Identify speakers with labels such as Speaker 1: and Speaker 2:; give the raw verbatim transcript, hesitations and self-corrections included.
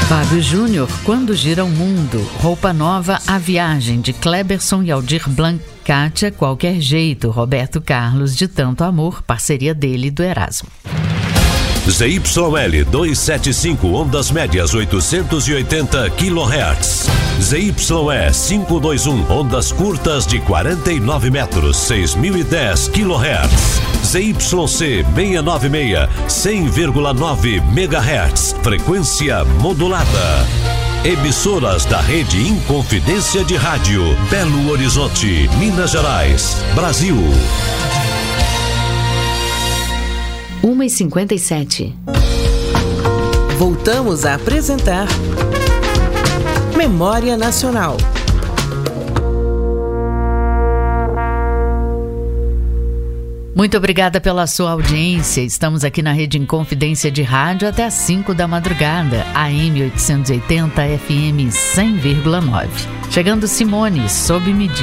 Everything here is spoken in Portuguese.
Speaker 1: Fábio Júnior, Quando Gira o Mundo. Roupa Nova, A Viagem, de Kleberson e Aldir Blanc. Kátia, Qualquer Jeito. Roberto Carlos, De Tanto Amor, parceria dele e do Erasmo.
Speaker 2: Z Y L duzentos e setenta e cinco, ondas médias oitocentos e oitenta quilohertz. Z Y E quinhentos e vinte e um, ondas curtas de quarenta e nove metros, seis mil e dez quilohertz. Z Y C seiscentos e noventa e seis, cem vírgula nove megahertz, frequência modulada. Emissoras da rede Inconfidência de Rádio, Belo Horizonte, Minas Gerais, Brasil.
Speaker 1: uma e cinquenta e sete.
Speaker 3: Voltamos a apresentar Memória Nacional.
Speaker 1: Muito obrigada pela sua audiência. Estamos aqui na Rede Inconfidência de Rádio até às cinco da madrugada, A M oitocentos e oitenta, F M cem vírgula nove. Chegando Simone, Sob Medida.